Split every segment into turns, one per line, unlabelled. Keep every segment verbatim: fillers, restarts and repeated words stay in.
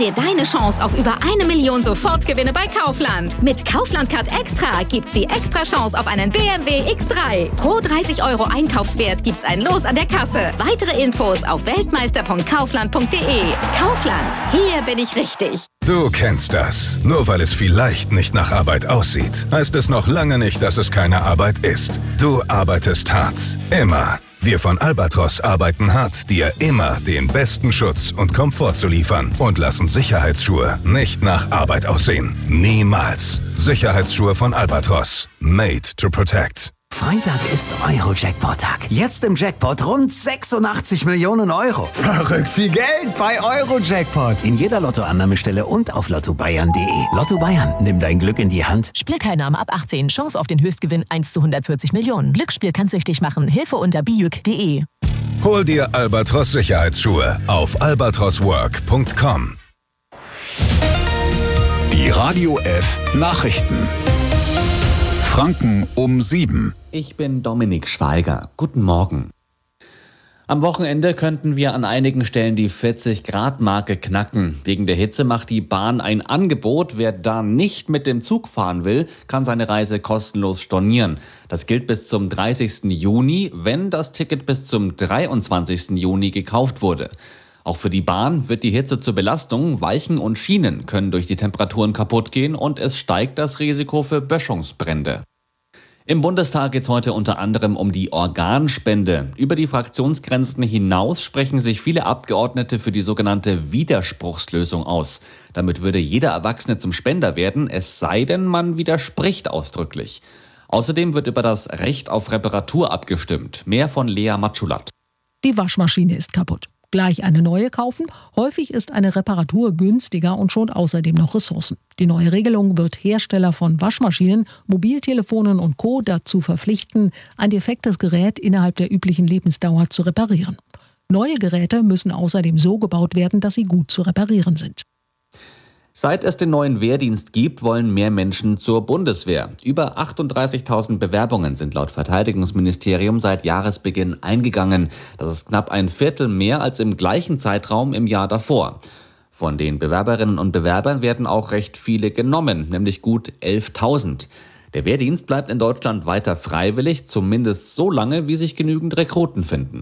dir deine Chance auf über eine Million Sofortgewinne bei Kaufland. Mit Kaufland Card Extra gibt's die extra Chance auf einen B M W X drei. Pro dreißig Euro Einkaufswert gibt's ein Los an der Kasse. Weitere Infos auf weltmeister punkt kaufland punkt de. Kaufland, hier bin ich richtig.
Du kennst das. Nur weil es vielleicht nicht nach Arbeit aussieht, heißt es noch lange nicht, dass es keine Arbeit ist. Du arbeitest hart. Immer. Wir von Albatros arbeiten hart, dir immer den besten Schutz und Komfort zu liefern und lassen Sicherheitsschuhe nicht nach Arbeit aussehen. Niemals. Sicherheitsschuhe von Albatros. Made to protect.
Freitag ist Euro-Jackpot-Tag. Jetzt im Jackpot rund sechsundachtzig Millionen Euro. Verrückt viel Geld bei Euro-Jackpot. In jeder Lottoannahmestelle und auf lotto bayern punkt de. Lotto Bayern, nimm dein Glück in die Hand.
Spielteilnahme ab achtzehn. Chance auf den Höchstgewinn eins zu hundertvierzig Millionen. Glücksspiel kann süchtig machen. Hilfe unter bijuk punkt de.
Hol dir Albatros Sicherheitsschuhe auf albatros work punkt com.
Die Radio F Nachrichten. Franken um sieben.
Ich bin Dominik Schweiger. Guten Morgen. Am Wochenende könnten wir an einigen Stellen die vierzig-Grad-Marke knacken. Wegen der Hitze macht die Bahn ein Angebot. Wer da nicht mit dem Zug fahren will, kann seine Reise kostenlos stornieren. Das gilt bis zum dreißigsten Juni, wenn das Ticket bis zum dreiundzwanzigsten Juni gekauft wurde. Auch für die Bahn wird die Hitze zur Belastung. Weichen und Schienen können durch die Temperaturen kaputt gehen und es steigt das Risiko für Böschungsbrände. Im Bundestag geht es heute unter anderem um die Organspende. Über die Fraktionsgrenzen hinaus sprechen sich viele Abgeordnete für die sogenannte Widerspruchslösung aus. Damit würde jeder Erwachsene zum Spender werden, es sei denn, man widerspricht ausdrücklich. Außerdem wird über das Recht auf Reparatur abgestimmt. Mehr von Lea Matschulat.
Die Waschmaschine ist kaputt. Gleich eine neue kaufen? Häufig ist eine Reparatur günstiger und schont außerdem noch Ressourcen. Die neue Regelung wird Hersteller von Waschmaschinen, Mobiltelefonen und Co. dazu verpflichten, ein defektes Gerät innerhalb der üblichen Lebensdauer zu reparieren. Neue Geräte müssen außerdem so gebaut werden, dass sie gut zu reparieren sind.
Seit es den neuen Wehrdienst gibt, wollen mehr Menschen zur Bundeswehr. Über achtunddreißigtausend Bewerbungen sind laut Verteidigungsministerium seit Jahresbeginn eingegangen. Das ist knapp ein Viertel mehr als im gleichen Zeitraum im Jahr davor. Von den Bewerberinnen und Bewerbern werden auch recht viele genommen, nämlich gut elftausend. Der Wehrdienst bleibt in Deutschland weiter freiwillig, zumindest so lange, wie sich genügend Rekruten finden.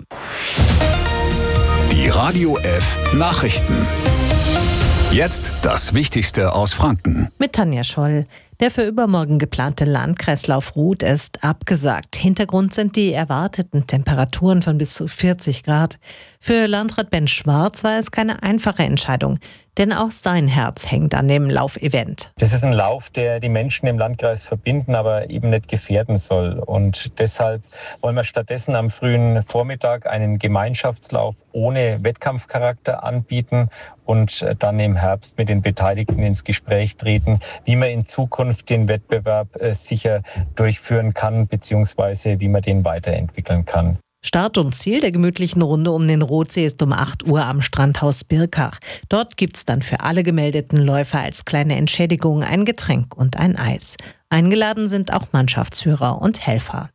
Die Radio F Nachrichten. Jetzt das Wichtigste aus Franken.
Mit Tanja Scholl. Der für übermorgen geplante Landkreislauf Ruth ist abgesagt. Hintergrund sind die erwarteten Temperaturen von bis zu vierzig Grad. Für Landrat Ben Schwarz war es keine einfache Entscheidung, denn auch sein Herz hängt an dem Laufevent.
Das ist ein Lauf, der die Menschen im Landkreis verbinden, aber eben nicht gefährden soll. Und deshalb wollen wir stattdessen am frühen Vormittag einen Gemeinschaftslauf ohne Wettkampfcharakter anbieten und dann im Herbst mit den Beteiligten ins Gespräch treten, wie man in Zukunft den Wettbewerb sicher durchführen kann, beziehungsweise wie man den weiterentwickeln kann.
Start und Ziel der gemütlichen Runde um den Rotsee ist um acht Uhr am Strandhaus Birkach. Dort gibt's dann für alle gemeldeten Läufer als kleine Entschädigung ein Getränk und ein Eis. Eingeladen sind auch Mannschaftsführer und Helfer.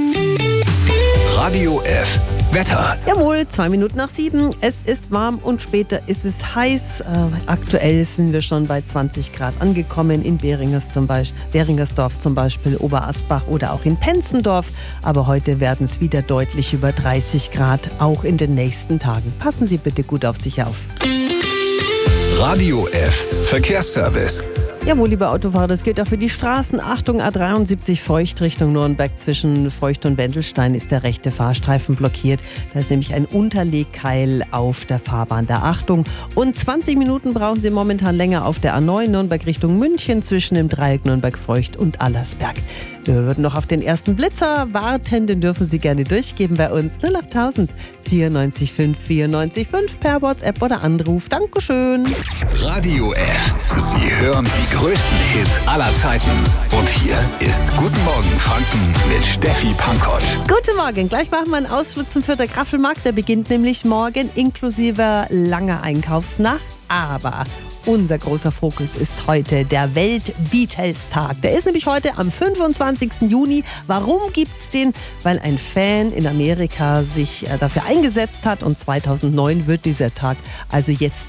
Radio F Wetter.
Jawohl, zwei Minuten nach sieben. Es ist warm und später ist es heiß. Äh, aktuell sind wir schon bei zwanzig Grad angekommen. In Beringers zum Beispiel, Beringersdorf zum Beispiel, Oberasbach oder auch in Penzendorf. Aber heute werden es wieder deutlich über dreißig Grad, auch in den nächsten Tagen. Passen Sie bitte gut auf sich auf.
Radio F Verkehrsservice.
Jawohl, liebe Autofahrer, das gilt auch für die Straßen. Achtung, A dreiundsiebzig Feucht Richtung Nürnberg. Zwischen Feucht und Wendelstein ist der rechte Fahrstreifen blockiert. Da ist nämlich ein Unterlegkeil auf der Fahrbahn. Da Achtung. Und zwanzig Minuten brauchen Sie momentan länger auf der A neun Nürnberg Richtung München zwischen dem Dreieck Nürnberg-Feucht und Allersberg. Wir würden noch auf den ersten Blitzer warten. Den dürfen Sie gerne durchgeben bei uns. null achttausend vierundneunzig fünf vierundneunzig fünf per WhatsApp oder Anruf. Dankeschön.
Radio F. Sie hören die größten Hits aller Zeiten. Und hier ist Guten Morgen Franken mit Steffi Pankosch.
Guten Morgen. Gleich machen wir einen Ausflug zum Fürther Graffelmarkt. Der beginnt nämlich morgen inklusive langer Einkaufsnacht. Aber unser großer Fokus ist heute der Welt-Beatles-Tag. Der ist nämlich heute am fünfundzwanzigsten Juni. Warum gibt's den? Weil ein Fan in Amerika sich dafür eingesetzt hat und zweitausendneun wird dieser Tag also jetzt